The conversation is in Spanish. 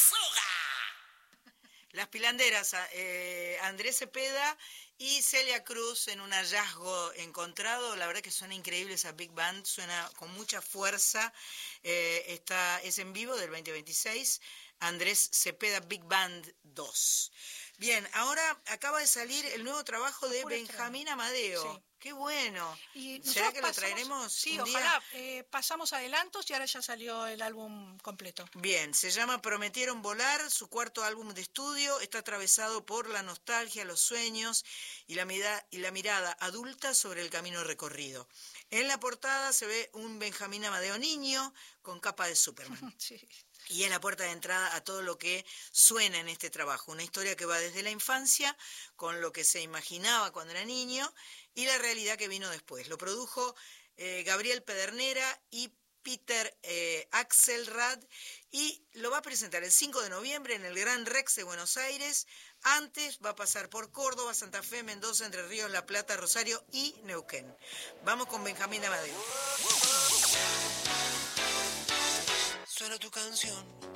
Las Pilanderas, Andrés Cepeda y Celia Cruz en un hallazgo encontrado. La verdad que suena increíble esa Big Band, suena con mucha fuerza. Es en vivo del 2026, Andrés Cepeda Big Band 2. Bien, ahora acaba de salir el nuevo trabajo de Benjamín Amadeo. Sí. ¡Qué bueno! Y ¿Será que lo traeremos? Sí, un ojalá. día? Pasamos adelantos y ahora ya salió el álbum completo. Bien, se llama Prometieron Volar, su cuarto álbum de estudio. Está atravesado por la nostalgia, los sueños y la mirada adulta sobre el camino recorrido. En la portada se ve un Benjamín Amadeo niño con capa de Superman. Sí. Y es la puerta de entrada a todo lo que suena en este trabajo. Una historia que va desde la infancia, con lo que se imaginaba cuando era niño, y la realidad que vino después. Lo produjo Gabriel Pedernera y Peter Axelrad, y lo va a presentar el 5 de noviembre en el Gran Rex de Buenos Aires. Antes va a pasar por Córdoba, Santa Fe, Mendoza, Entre Ríos, La Plata, Rosario y Neuquén. Vamos con Benjamín Amadeo. Suena tu canción